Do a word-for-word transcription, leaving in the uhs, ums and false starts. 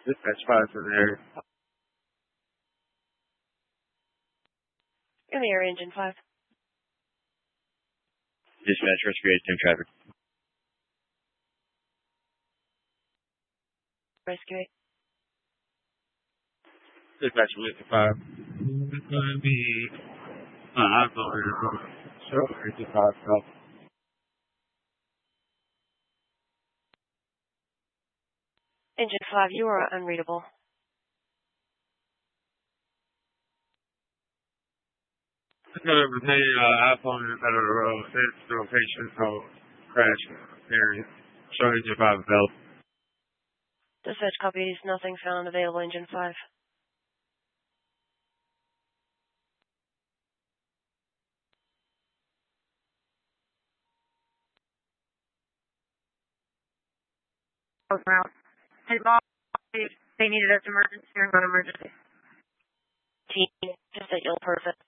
Dispatch five for the area. In the area, engine five. Dispatch, rescue eight, ten traffic. Rescue eight. Dispatch with five. It's going to be uh, I'm not really wrong. So engine five. So. Engine five, you are unreadable. It's going to be uh, iPhone in the middle of the road. It's the location, so crash area. Show engine five available. Dispatch copies, nothing found available, engine five. Route. Hey, Bob, they needed us emergency or not emergency. Team, just at Yield Perfect.